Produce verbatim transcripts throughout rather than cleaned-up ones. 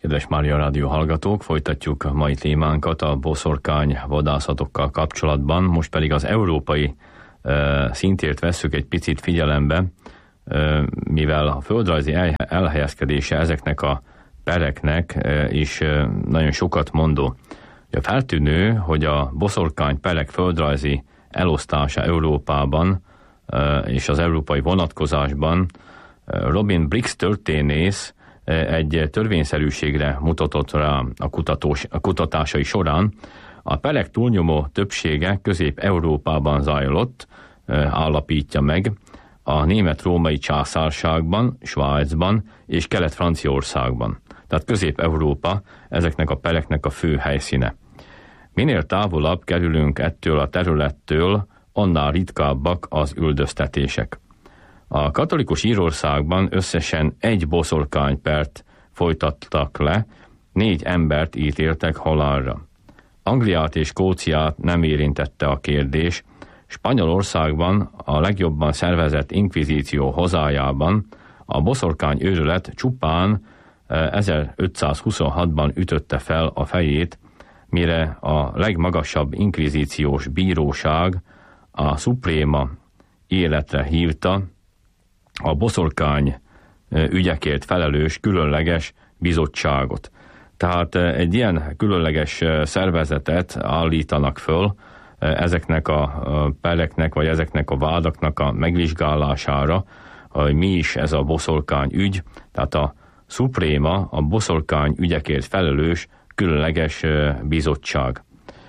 Kedves Mária Rádió hallgatók, folytatjuk a mai témánkat a boszorkány vadászatokkal kapcsolatban, most pedig az európai e, szintért vesszük egy picit figyelembe, e, mivel a földrajzi elhelyezkedése ezeknek a pereknek e, is e, nagyon sokat mondó. A feltűnő, hogy a boszorkány perek földrajzi elosztása Európában e, és az európai vonatkozásban e, Robin Briggs történész egy törvényszerűségre mutatott rá a, kutatós, a kutatásai során. A perek túlnyomó többsége Közép-Európában zajlott, állapítja meg, a német-római császárságban, Svájcban és Kelet-Franciaországban. Tehát Közép-Európa ezeknek a pereknek a fő helyszíne. Minél távolabb kerülünk ettől a területtől, annál ritkábbak az üldöztetések. A katolikus Írországban összesen egy boszorkánypert folytattak le, négy embert ítéltek halálra. Angliát és Skóciát nem érintette a kérdés, Spanyolországban a legjobban szervezett inkvizíció hazájában a boszorkány őrület csupán ezerötszázhuszonhatban ütötte fel a fejét, mire a legmagasabb inkvizíciós bíróság, a Suprema életre hívta a boszorkány ügyekért felelős különleges bizottságot. Tehát egy ilyen különleges szervezetet állítanak föl ezeknek a pereknek, vagy ezeknek a vádaknak a megvizsgálására, hogy mi is ez a boszorkány ügy. Tehát a Suprema, a boszorkány ügyekért felelős különleges bizottság.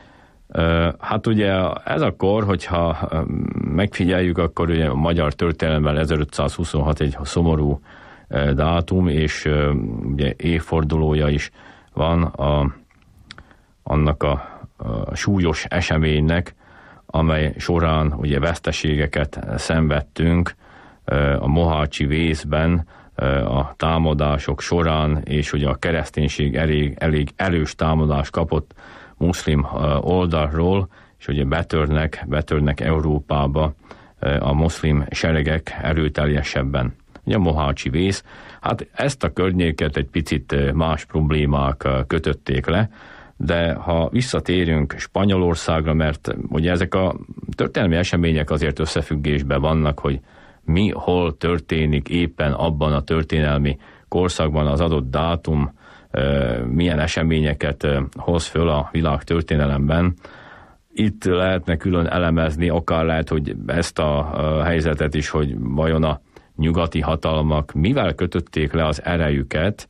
Hát ugye ez akkor, hogyha megfigyeljük, akkor ugye a magyar történelemben ezerötszázhuszonhat egy szomorú dátum, és ugye évfordulója is van a, annak a, a súlyos eseménynek, amely során ugye veszteségeket szenvedtünk a mohácsi vészben, a támadások során, és ugye a kereszténység elég, elég erős támadást kapott muszlim oldalról, és ugye betörnek, betörnek Európába a muszlim seregek erőteljesebben. Ugye a mohácsi vész, hát ezt a környéket egy picit más problémák kötötték le, de ha visszatérünk Spanyolországra, mert ugye ezek a történelmi események azért összefüggésben vannak, hogy mi hol történik éppen abban a történelmi korszakban, az adott dátum milyen eseményeket hoz föl a világ történelemben. Itt lehetne külön elemezni, akár lehet, hogy ezt a helyzetet is, hogy vajon a nyugati hatalmak mivel kötötték le az erejüket,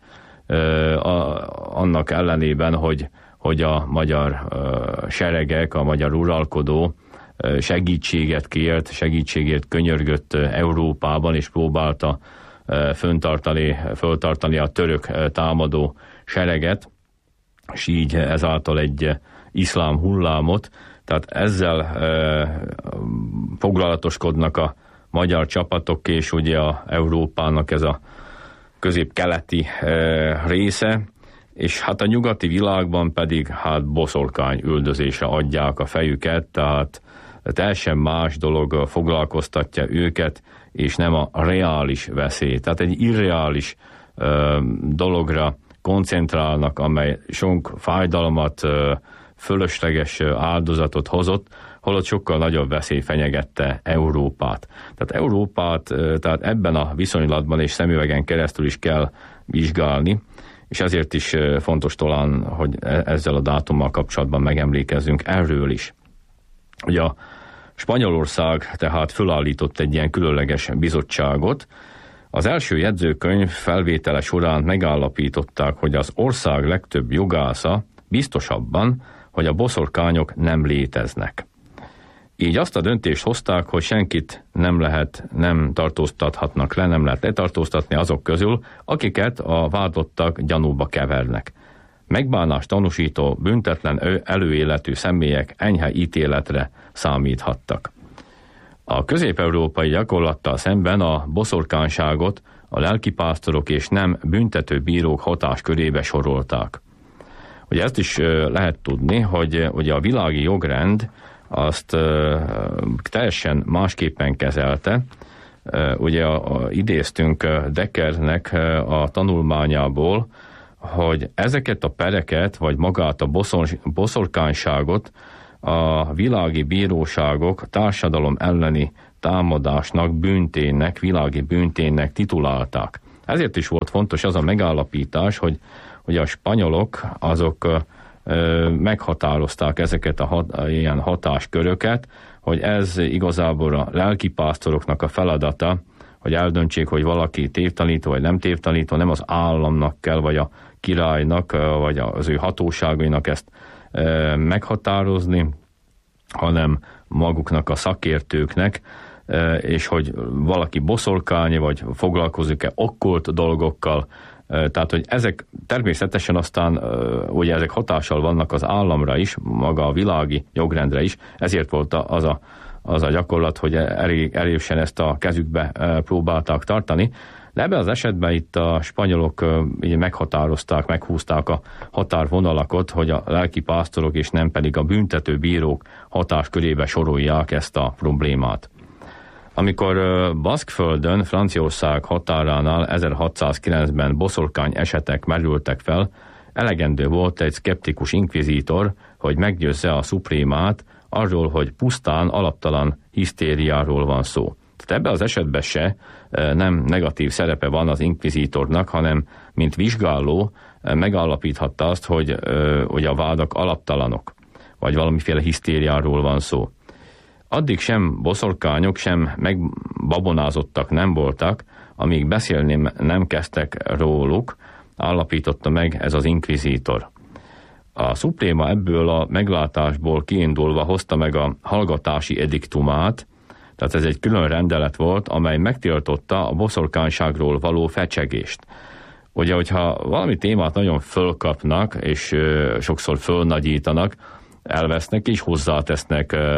annak ellenében, hogy, hogy a magyar seregek, a magyar uralkodó segítséget kért, segítségért könyörgött Európában, és próbálta föntartani, föltartani a török támadó sereget, és így ezáltal egy iszlám hullámot. Tehát ezzel e, foglalatoskodnak a magyar csapatok, és ugye a Európának ez a közép-keleti e, része, és hát a nyugati világban pedig hát boszorkány üldözésre adják a fejüket, tehát teljesen más dolog foglalkoztatja őket, és nem a reális veszély. Tehát egy irreális ö, dologra koncentrálnak, amely sok fájdalmat, ö, fölösleges áldozatot hozott, holott sokkal nagyobb veszély fenyegette Európát. Tehát Európát ö, tehát ebben a viszonylatban és szemüvegen keresztül is kell vizsgálni, és ezért is ö, fontos talán, hogy ezzel a dátummal kapcsolatban megemlékezzünk erről is. Ugye a Spanyolország tehát fölállított egy ilyen különleges bizottságot. Az első jegyzőkönyv felvétele során megállapították, hogy az ország legtöbb jogásza biztosabban, hogy a boszorkányok nem léteznek. Így azt a döntést hozták, hogy senkit nem lehet, nem tartóztathatnak le, nem lehet letartóztatni azok közül, akiket a vádlottak gyanúba kevernek. Megbánást tanúsító büntetlen előéletű személyek enyhe ítéletre számíthattak. A közép-európai gyakorlattal szemben a boszorkányságot a lelkipásztorok és nem büntető bírók hatáskörébe sorolták. Ugye ezt is lehet tudni, hogy ugye a világi jogrend azt teljesen másképpen kezelte. Ugye a, a, idéztünk Deckernek a tanulmányából, hogy ezeket a pereket, vagy magát a boszor, boszorkányságot a világi bíróságok társadalom elleni támadásnak, bűnténnek, világi bűnténnek titulálták. Ezért is volt fontos az a megállapítás, hogy, hogy a spanyolok azok ö, meghatározták ezeket a hat, ilyen hatásköröket, hogy ez igazából a lelkipásztoroknak a feladata, hogy eldöntsék, hogy valaki tévtanító vagy nem tévtanító, nem az államnak kell, vagy a királynak, vagy az ő hatóságainak ezt e, meghatározni, hanem maguknak a szakértőknek, e, és hogy valaki boszorkálni, vagy foglalkozik-e okkult dolgokkal, e, tehát, hogy ezek természetesen aztán, e, ugye ezek hatással vannak az államra is, maga a világi jogrendre is, ezért volt az a az a gyakorlat, hogy elég erősen ezt a kezükbe próbálták tartani. De ebben az esetben itt a spanyolok így meghatározták, meghúzták a határvonalakat, hogy a lelkipásztorok és nem pedig a büntető bírók hatáskörébe sorolják ezt a problémát. Amikor Baszkföldön, Franciaország határánál ezerhatszázkilencben boszorkány esetek merültek fel, elegendő volt egy szkeptikus inkvizítor, hogy meggyőzze a szuprémát arról, hogy pusztán alaptalan hisztériáról van szó. Tehát ebben az esetben se nem negatív szerepe van az inkvizítornak, hanem mint vizsgáló megállapíthatta azt, hogy, hogy a vádak alaptalanok, vagy valamiféle hisztériáról van szó. Addig sem boszorkányok, sem megbabonázottak nem voltak, amíg beszélni nem kezdtek róluk, állapította meg ez az inkvizítor. A szupréma ebből a meglátásból kiindulva hozta meg a hallgatási ediktumát, tehát ez egy külön rendelet volt, amely megtiltotta a boszorkányságról való fecsegést. Ugye, hogyha valami témát nagyon fölkapnak, és ö, sokszor fölnagyítanak, elvesznek és hozzátesznek ö,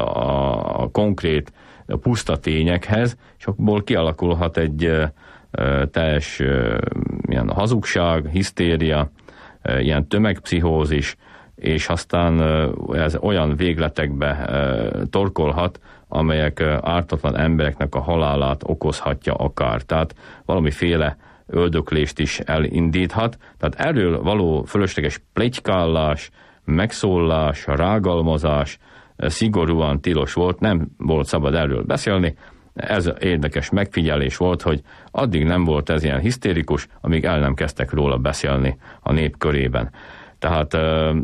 a, a konkrét a puszta tényekhez, és abból kialakulhat egy ö, teljes ö, ilyen hazugság, hisztéria, ilyen tömegpszichózis, és aztán ez olyan végletekbe torkolhat, amelyek ártatlan embereknek a halálát okozhatja akár. Tehát valamiféle öldöklést is elindíthat. Tehát erről való fölösleges pletykálás, megszólás, rágalmazás szigorúan tilos volt, nem volt szabad erről beszélni. Ez érdekes megfigyelés volt, hogy addig nem volt ez ilyen hisztérikus, amíg el nem kezdtek róla beszélni a nép körében. Tehát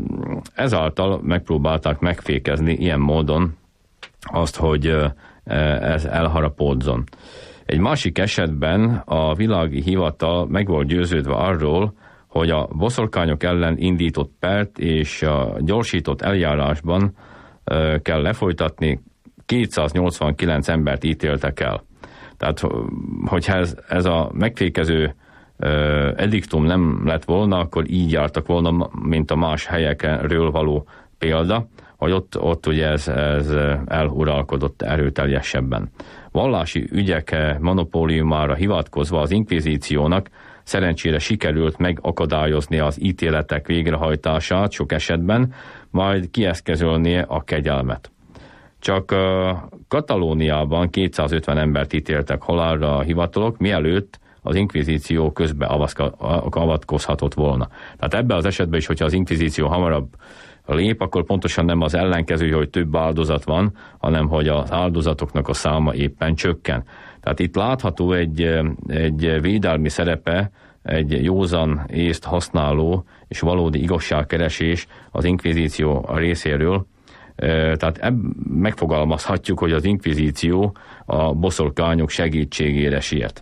ezáltal megpróbálták megfékezni ilyen módon azt, hogy ez elharapódzon. Egy másik esetben a világi hivatal meg volt győződve arról, hogy a boszorkányok ellen indított pert és a gyorsított eljárásban kell lefolytatni, kétszáznyolcvankilenc embert ítéltek el. Tehát, hogyha ez, ez a megfékező uh, ediktum nem lett volna, akkor így jártak volna, mint a más helyekről való példa, hogy ott, ott ugye ez, ez eluralkodott erőteljesebben. Vallási ügyek monopóliumára hivatkozva az inkvizíciónak szerencsére sikerült megakadályozni az ítéletek végrehajtását sok esetben, majd kieszközölnie a kegyelmet. Csak uh, Katalóniában kétszázötven embert ítéltek halálra a hivatalok, mielőtt az inkvizíció közbe avatkozhatott volna. Tehát ebben az esetben is, hogyha az inkvizíció hamarabb lép, akkor pontosan nem az ellenkező, hogy több áldozat van, hanem hogy az áldozatoknak a száma éppen csökken. Tehát itt látható egy, egy védelmi szerepe, egy józan észt használó és valódi igazságkeresés az inkvizíció részéről. Tehát ebb, megfogalmazhatjuk, hogy az inkvizíció a boszorkányok segítségére siet.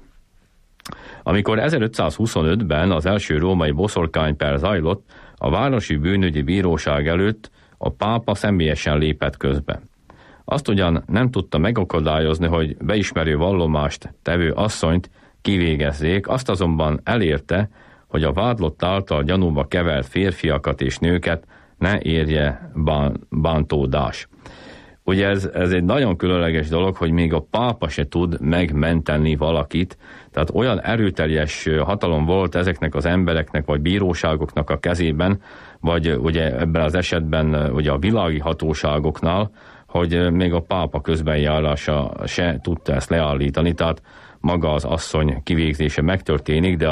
Amikor ezerötszázhuszonötben az első római boszorkányper zajlott, a városi bűnügyi bíróság előtt a pápa személyesen lépett közbe. Azt ugyan nem tudta megakadályozni, hogy beismerő vallomást tevő asszonyt kivégezzék, azt azonban elérte, hogy a vádlott által gyanúba kevert férfiakat és nőket ne érje bán, bántódás. Ugye ez, ez egy nagyon különleges dolog, hogy még a pápa se tud megmenteni valakit, tehát olyan erőteljes hatalom volt ezeknek az embereknek, vagy bíróságoknak a kezében, vagy ugye ebben az esetben ugye a világi hatóságoknál, hogy még a pápa közbenjárása se tudta ezt leállítani, tehát maga az asszony kivégzése megtörténik, de a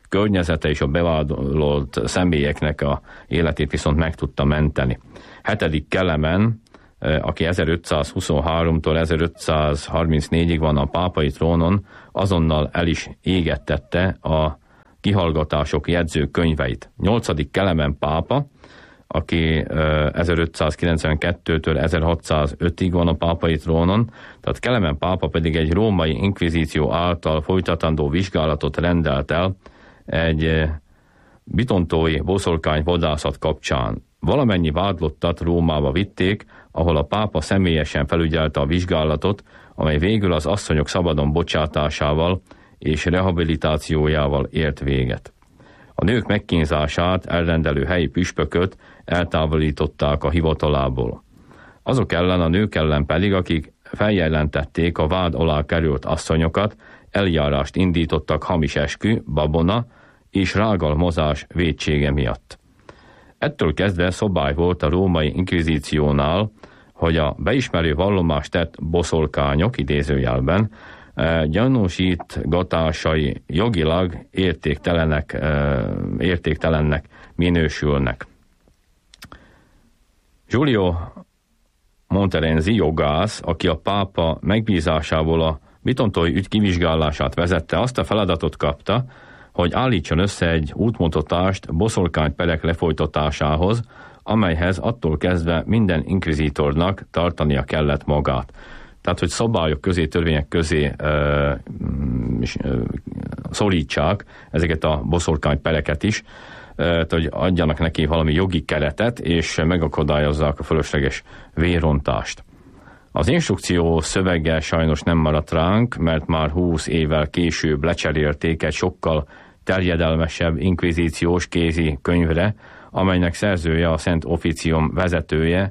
környezete és a bevádolt személyeknek a életét viszont meg tudta menteni. Hetedik Kelemen, aki ezerötszázhuszonháromtól ezerötszázharmincnégyig van a pápai trónon, azonnal el is égettette a kihallgatások jegyzőkönyveit. Nyolcadik Kelemen pápa, aki ezerötszázkilencvenkettőtől ezerhatszázötig van a pápai trónon, tehát Kelemen pápa pedig egy római inkvizíció által folytatandó vizsgálatot rendelt el egy bitontói boszorkány vadászat kapcsán. Valamennyi vádlottat Rómába vitték, ahol a pápa személyesen felügyelte a vizsgálatot, amely végül az asszonyok szabadon bocsátásával és rehabilitációjával ért véget. A nők megkínzását elrendelő helyi püspököt eltávolították a hivatalából. Azok ellen, a nők ellen pedig, akik feljelentették a vád alá került asszonyokat, eljárást indítottak hamis eskü, babona és rágalmazás vétsége miatt. Ettől kezdve szabály volt a római inkvizíciónál, hogy a beismerő vallomást tett boszorkányok idézőjelben gyanúsítgatásai jogilag értéktelenek, értéktelennek minősülnek. Giulio Monterenzi jogász, aki a pápa megbízásából a bitontói ügy kivizsgálását vezette, azt a feladatot kapta, hogy állítson össze egy útmutatást boszorkányperek lefolytatásához, amelyhez attól kezdve minden inkvizítornak tartania kellett magát. Tehát, hogy szabályok közé, törvények közé ö, ö, szorítsák ezeket a boszorkánypereket is, ö, hogy adjanak neki valami jogi keretet, és megakadályozzák a fölösleges vérontást. Az instrukció szövege sajnos nem maradt ránk, mert már húsz évvel később lecserélték egy sokkal terjedelmesebb inkvizíciós kézi könyvre, amelynek szerzője a Szent Officium vezetője,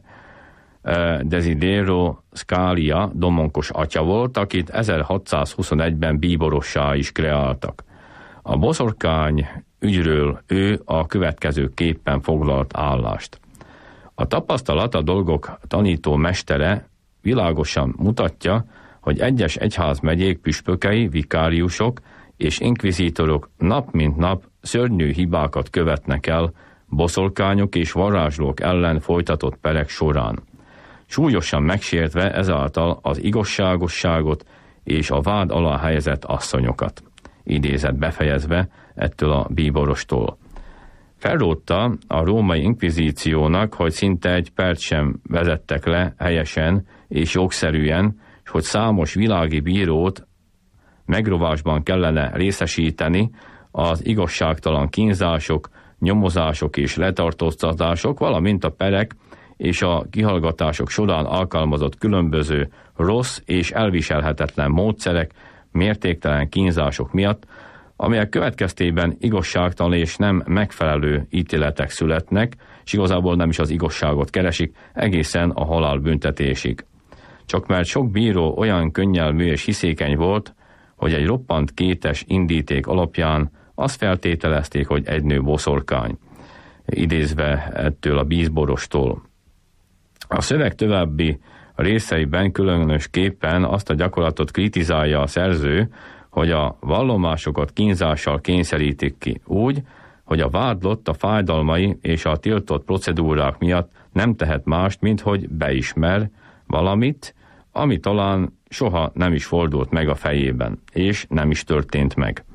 Desidero Scalia domonkos atya volt, akit ezerhatszázhuszonegyben bíborossá is kreáltak. A boszorkány ügyről ő a következőképpen foglalt állást. A tapasztalat a dolgok tanító mestere világosan mutatja, hogy egyes egyházmegyék püspökei, vikáriusok és inkvizítorok nap mint nap szörnyű hibákat követnek el boszorkányok és varázslók ellen folytatott perek során, súlyosan megsértve ezáltal az igazságosságot és a vád alá helyezett asszonyokat. Idézet befejezve ettől a bíborostól. Felrótta a római inkvizíciónak, hogy szinte egy perc sem vezettek le helyesen és jogszerűen, és hogy számos világi bírót megrovásban kellene részesíteni az igazságtalan kínzások, nyomozások és letartóztatások, valamint a perek és a kihallgatások során alkalmazott különböző rossz és elviselhetetlen módszerek, mértéktelen kínzások miatt, amelyek következtében igazságtalan és nem megfelelő ítéletek születnek, és igazából nem is az igazságot keresik, egészen a halálbüntetésig. Csak mert sok bíró olyan könnyelmű és hiszékeny volt, hogy egy roppant kétes indíték alapján azt feltételezték, hogy egy nő boszorkány, idézve ettől a bízborostól. A szöveg további részeiben különösképpen azt a gyakorlatot kritizálja a szerző, hogy a vallomásokat kínzással kényszerítik ki úgy, hogy a vádlott a fájdalmai és a tiltott procedúrák miatt nem tehet mást, mint hogy beismer valamit, ami talán soha nem is fordult meg a fejében, és nem is történt meg.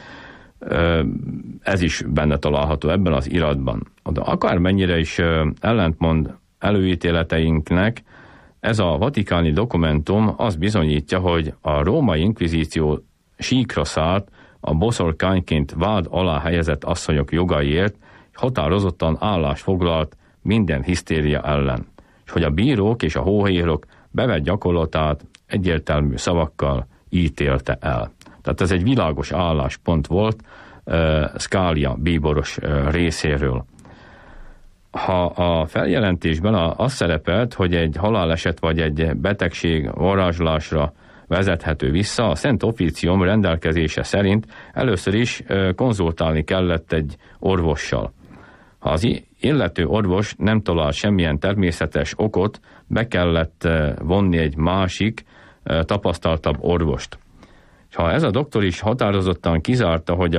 Ez is benne található ebben az iratban. De akármennyire is ellentmond előítéleteinknek, ez a vatikáni dokumentum azt bizonyítja, hogy a római inkvizíció síkra szállt a boszorkányként vád alá helyezett asszonyok jogaiért, határozottan állást foglalt minden hisztéria ellen, és hogy a bírók és a hóhérok bevett gyakorlatát egyértelmű szavakkal ítélte el. Tehát ez egy világos álláspont volt uh, Scalia bíboros uh, részéről. Ha a feljelentésben az szerepelt, hogy egy haláleset vagy egy betegség varázslásra vezethető vissza, a Szent Officium rendelkezése szerint először is konzultálni kellett egy orvossal. Ha az illető orvos nem talált semmilyen természetes okot, be kellett vonni egy másik, tapasztaltabb orvost. Ha ez a doktor is határozottan kizárta, hogy a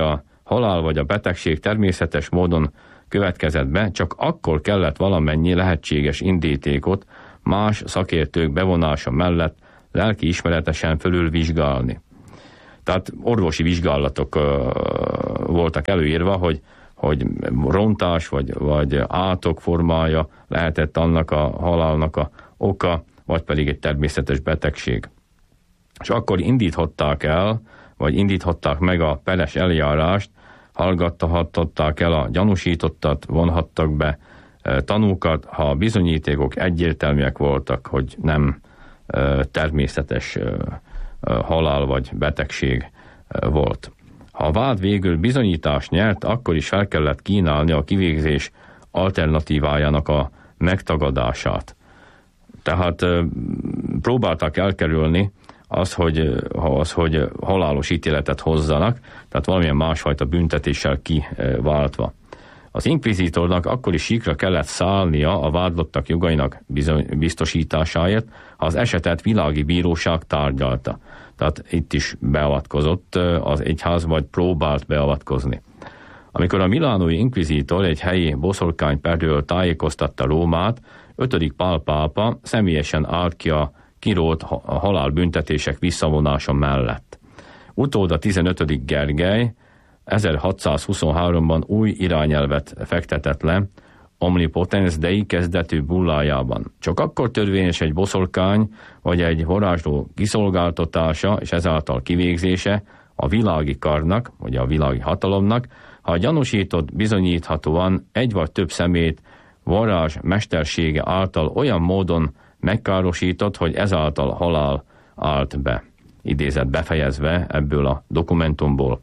halál vagy a betegség természetes módon következett be, csak akkor kellett valamennyi lehetséges indítékot más szakértők bevonása mellett lelki ismeretesen fölülvizsgálni. Tehát orvosi vizsgálatok uh, voltak előírva, hogy, hogy rontás vagy, vagy átok formája lehetett annak a halálnak a oka, vagy pedig egy természetes betegség. És akkor indíthatták el, vagy indíthatták meg a peres eljárást, hallgattathatták el a gyanúsítottat, vonhattak be e, tanúkat, ha a bizonyítékok egyértelműek voltak, hogy nem e, természetes e, e, halál vagy betegség e, volt. Ha a vád végül bizonyítást nyert, akkor is fel kellett kínálni a kivégzés alternatívájának a megtagadását. Tehát e, próbálták elkerülni az, hogy, az, hogy halálos ítéletet hozzanak, tehát valamilyen másfajta büntetéssel kiváltva. Az inkvizítornak akkor is síkra kellett szállnia a vádlottak jogainak biztosításáért, ha az esetet világi bíróság tárgyalta. Tehát itt is beavatkozott az egyház, vagy próbált beavatkozni. Amikor a milánói inkvizítor egy helyi boszorkányperről tájékoztatta Rómát, ötödik Pál pápa személyesen állt ki a kirót a halálbüntetések visszavonása mellett. Utóda tizenötödik Gergely ezerhatszázhuszonháromban új irányelvet fektetett le Omnipotens Dei kezdetű bullájában. Csak akkor törvényes egy boszorkány vagy egy varázsló kiszolgáltatása és ezáltal kivégzése a világi karnak, vagy a világi hatalomnak, ha a gyanúsított bizonyíthatóan egy vagy több szemét varázs mestersége által olyan módon megkárosított, hogy ezáltal halál állt be. Idézet befejezve ebből a dokumentumból.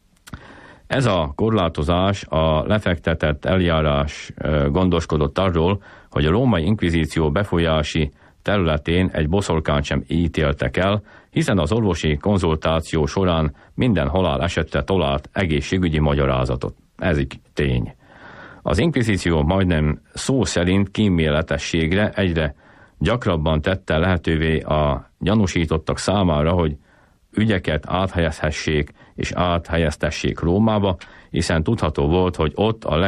Ez a korlátozás, a lefektetett eljárás gondoskodott arról, hogy a római inkvizíció befolyási területén egy boszorkányt sem ítéltek el, hiszen az orvosi konzultáció során minden halál esetre talált egészségügyi magyarázatot. Ez így tény. Az inkvizíció majdnem szó szerint kíméletességre egyre gyakrabban tette lehetővé a gyanúsítottak számára, hogy ügyeket áthelyezhessék és áthelyeztessék Rómába, hiszen tudható volt, hogy ott a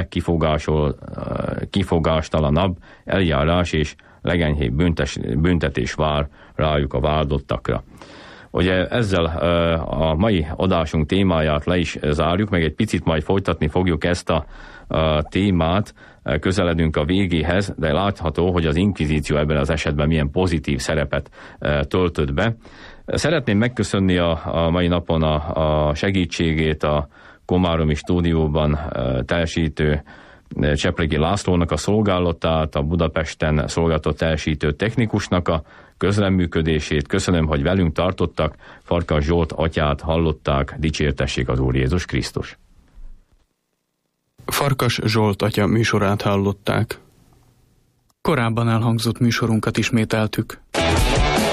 legkifogástalabb eljárás és legenyhébb büntes, büntetés vár rájuk a vádlottakra. Ugye ezzel a mai adásunk témáját le is zárjuk, meg egy picit majd folytatni fogjuk ezt a, a témát, közeledünk a végéhez, de látható, hogy az inkvizíció ebben az esetben milyen pozitív szerepet töltött be. Szeretném megköszönni a, a mai napon a, a segítségét a komáromi stúdióban teljesítő Csepregi Lászlónak a szolgálatát, a Budapesten szolgálatot teljesítő technikusnak a közreműködését. Köszönöm, hogy velünk tartottak. Farkas Zsolt atyát hallották, dicsértessék az Úr Jézus Krisztus. Farkas Zsolt atya műsorát hallották. Korábban elhangzott műsorunkat ismételtük.